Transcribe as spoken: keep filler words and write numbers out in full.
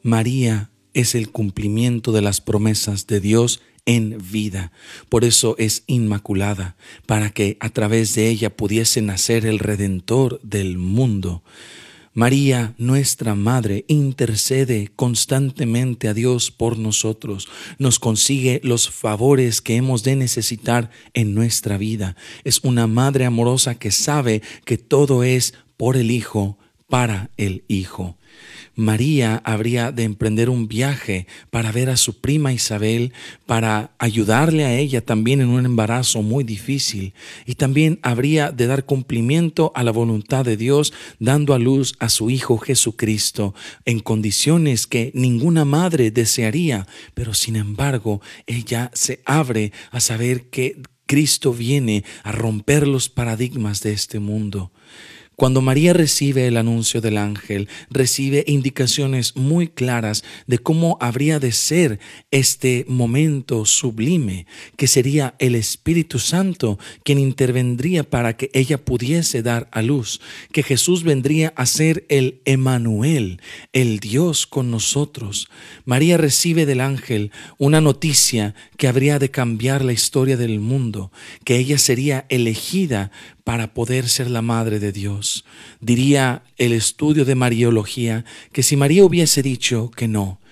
María es el cumplimiento de las promesas de Dios en vida. Por eso es inmaculada, para que a través de ella pudiese nacer el Redentor del mundo. María, nuestra Madre, intercede constantemente a Dios por nosotros, nos consigue los favores que hemos de necesitar en nuestra vida. Es una Madre amorosa que sabe que todo es por el Hijo, para el Hijo. María habría de emprender un viaje para ver a su prima Isabel, para ayudarle a ella también en un embarazo muy difícil, y también habría de dar cumplimiento a la voluntad de Dios, dando a luz a su Hijo Jesucristo en condiciones que ninguna madre desearía, pero sin embargo ella se abre a saber que Cristo viene a romper los paradigmas de este mundo. Cuando María recibe el anuncio del ángel, recibe indicaciones muy claras de cómo habría de ser este momento sublime, que sería el Espíritu Santo quien intervendría para que ella pudiese dar a luz, que Jesús vendría a ser el Emmanuel, el Dios con nosotros. María recibe del ángel una noticia que habría de cambiar la historia del mundo, que ella sería elegida para poder ser la madre de Dios. Diría el estudio de Mariología que si María hubiese dicho que no,